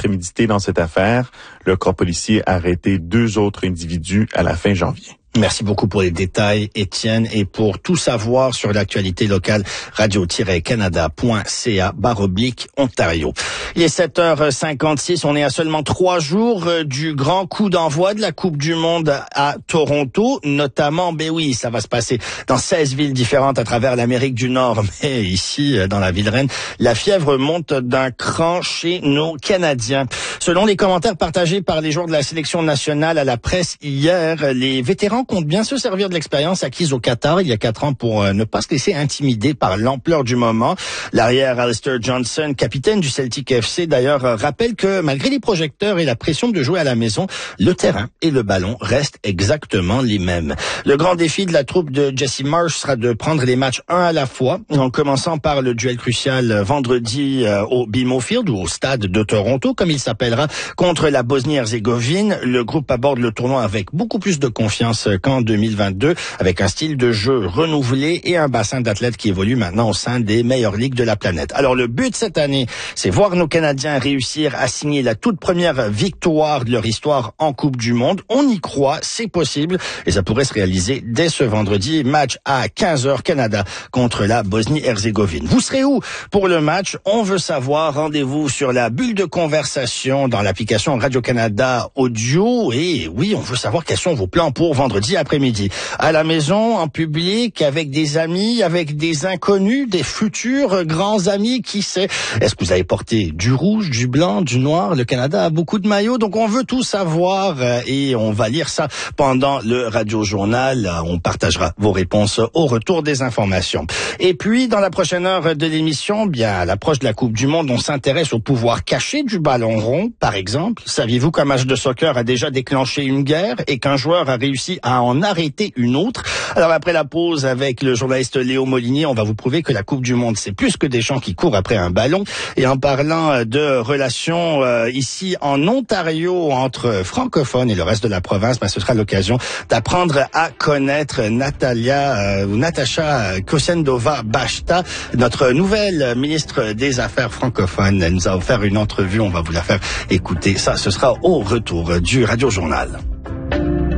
prémédité dans cette affaire. Le corps policier a arrêté 2 autres individus à la fin janvier. Merci beaucoup pour les détails, Étienne, et pour tout savoir sur l'actualité locale, radio-canada.ca/Ontario. Il est 7h56, on est à seulement 3 jours du grand coup d'envoi de la Coupe du Monde à Toronto, notamment, oui, ça va se passer dans 16 villes différentes à travers l'Amérique du Nord, mais ici, dans la ville reine, la fièvre monte d'un cran chez nos Canadiens. Selon les commentaires partagés par les joueurs de la sélection nationale à la presse hier, les vétérans comptent bien se servir de l'expérience acquise au Qatar il y a 4 ans pour ne pas se laisser intimider par l'ampleur du moment. L'arrière Alistair Johnson, capitaine du Celtic FC d'ailleurs, rappelle que malgré les projecteurs et la pression de jouer à la maison, le terrain et le ballon restent exactement les mêmes. Le grand défi de la troupe de Jesse Marsch sera de prendre les matchs un à la fois, en commençant par le duel crucial vendredi au BMO Field ou au stade de Toronto, comme il s'appellera, contre la Bosnie-Herzégovine. Le groupe aborde le tournoi avec beaucoup plus de confiance qu'en 2022, avec un style de jeu renouvelé et un bassin d'athlètes qui évolue maintenant au sein des meilleures ligues de la planète. Alors le but cette année, c'est voir nos Canadiens réussir à signer la toute première victoire de leur histoire en Coupe du Monde. On y croit, c'est possible et ça pourrait se réaliser dès ce vendredi. Match à 15h Canada contre la Bosnie-Herzégovine. Vous serez où pour le match? On veut savoir. Rendez-vous sur la bulle de conversation dans l'application Radio-Canada Audio. Et oui, on veut savoir quels sont vos plans pour vendredi après-midi. À la maison, en public, avec des amis, avec des inconnus, des futurs grands amis, qui sait? Est-ce que vous avez porté du rouge, du blanc, du noir? Le Canada a beaucoup de maillots, donc on veut tout savoir et on va lire ça pendant le Radio-Journal. On partagera vos réponses au retour des informations. Et puis, dans la prochaine heure de l'émission, bien, à l'approche de la Coupe du Monde, on s'intéresse au pouvoir caché du ballon rond, par exemple. Saviez-vous qu'un match de soccer a déjà déclenché une guerre et qu'un joueur a réussi à en arrêter une autre? Alors après la pause avec le journaliste Léo Molinier, on va vous prouver que la Coupe du Monde, c'est plus que des gens qui courent après un ballon. Et en parlant de relations ici en Ontario entre francophones et le reste de la province, ce sera l'occasion d'apprendre à connaître Natasha Kosendova-Bashta, notre nouvelle ministre des Affaires francophones. Elle nous a offert une entrevue, on va vous la faire écouter. Ça, ce sera au retour du Radio-Journal.